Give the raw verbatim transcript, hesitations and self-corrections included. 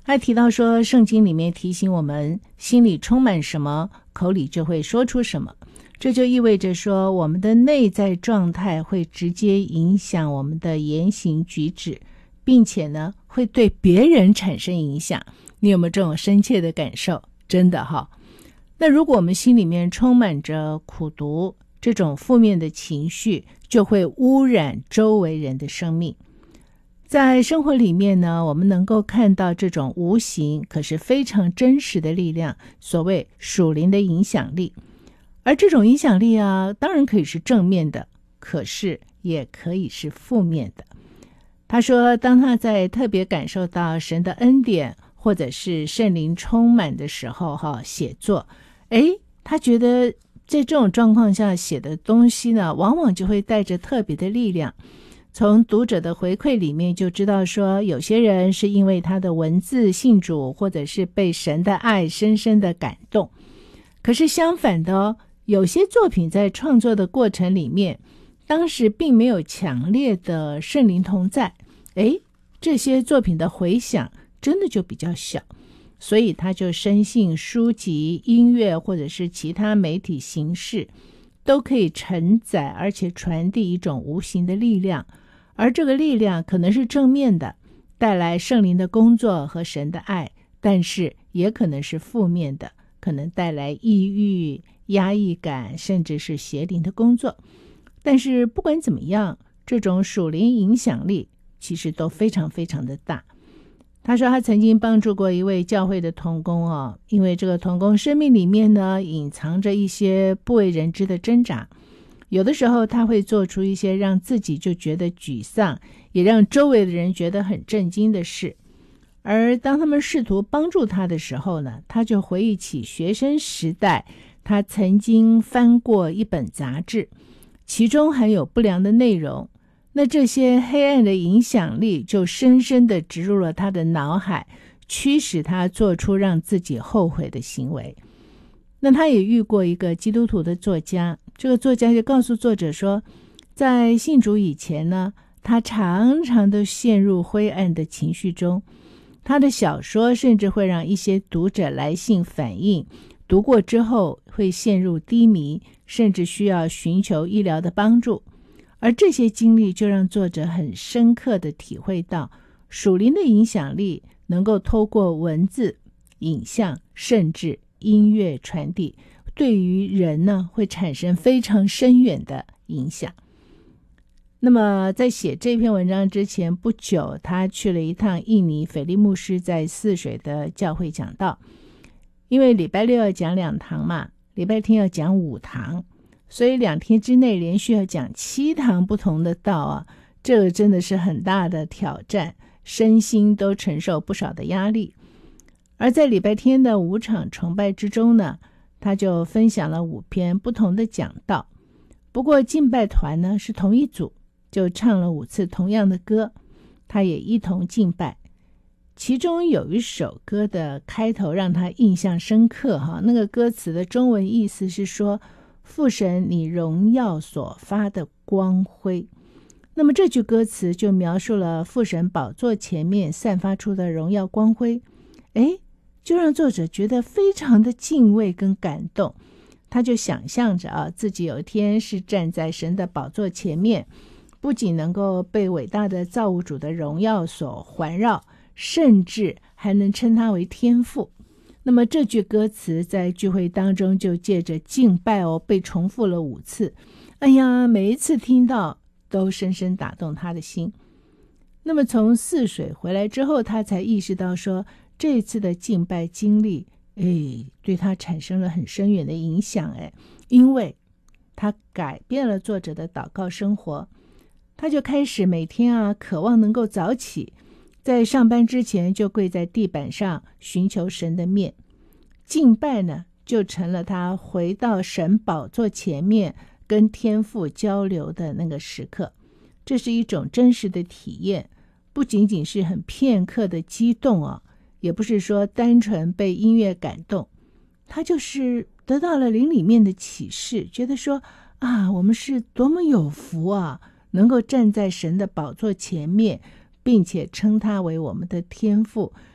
他提到说，圣经里面提醒我们，心里充满什么，口里就会说出什么。这就意味着说，我们的内在状态会直接影响我们的言行举止，并且呢，会对别人产生影响。你有没有这种深切的感受？真的哈。那如果我们心里面充满着苦毒，这种负面的情绪就会污染周围人的生命。在生活里面呢，我们能够看到这种无形可是非常真实的力量，所谓属灵的影响力。而这种影响力啊，当然可以是正面的，可是也可以是负面的。他说，当他在特别感受到神的恩典或者是圣灵充满的时候哈，写作，诶，他觉得在这种状况下写的东西呢，往往就会带着特别的力量。从读者的回馈里面就知道说，有些人是因为他的文字信主，或者是被神的爱深深的感动。可是相反的哦，有些作品在创作的过程里面，当时并没有强烈的圣灵同在，诶，这些作品的回响真的就比较小。所以他就深信书籍、音乐或者是其他媒体形式都可以承载而且传递一种无形的力量，而这个力量可能是正面的，带来圣灵的工作和神的爱，但是也可能是负面的，可能带来抑郁、压抑感，甚至是邪灵的工作。但是不管怎么样，这种属灵影响力其实都非常非常的大。他说他曾经帮助过一位教会的同工哦，因为这个同工生命里面呢，隐藏着一些不为人知的挣扎，有的时候他会做出一些让自己就觉得沮丧，也让周围的人觉得很震惊的事。而当他们试图帮助他的时候呢，他就回忆起学生时代他曾经翻过一本杂志，其中含有不良的内容，那这些黑暗的影响力就深深地植入了他的脑海，驱使他做出让自己后悔的行为。那他也遇过一个基督徒的作家，这个作家就告诉作者说，在信主以前呢，他常常都陷入灰暗的情绪中，他的小说甚至会让一些读者来信反映，读过之后会陷入低迷，甚至需要寻求医疗的帮助。而这些经历就让作者很深刻地体会到，属灵的影响力能够透过文字、影像，甚至音乐传递，对于人呢会产生非常深远的影响。那么在写这篇文章之前不久，他去了一趟印尼，斐利牧师在泗水的教会讲道，因为礼拜六要讲两堂嘛，礼拜天要讲五堂，所以两天之内连续要讲七堂不同的道啊，这个真的是很大的挑战，身心都承受不少的压力。而在礼拜天的五场崇拜之中呢，他就分享了五篇不同的讲道，不过敬拜团呢是同一组，就唱了五次同样的歌，他也一同敬拜。其中有一首歌的开头让他印象深刻哈，那个歌词的中文意思是说，父神你荣耀所发的光辉。那么这句歌词就描述了父神宝座前面散发出的荣耀光辉，诶，就让作者觉得非常的敬畏跟感动。他就想象着啊，自己有一天是站在神的宝座前面，不仅能够被伟大的造物主的荣耀所环绕，甚至还能称他为天父。那么这句歌词在聚会当中就借着敬拜哦被重复了五次，哎呀，每一次听到都深深打动他的心。那么从泗水回来之后，他才意识到说，这次的敬拜经历哎，对他产生了很深远的影响哎，因为他改变了作者的祷告生活。他就开始每天啊渴望能够早起，在上班之前就跪在地板上寻求神的面。敬拜呢就成了他回到神宝座前面跟天父交流的那个时刻。这是一种真实的体验，不仅仅是很片刻的激动啊，也不是说单纯被音乐感动，他就是得到了灵里面的启示，觉得说啊，我们是多么有福啊，能够站在神的宝座前面，并且称他为我们的天父，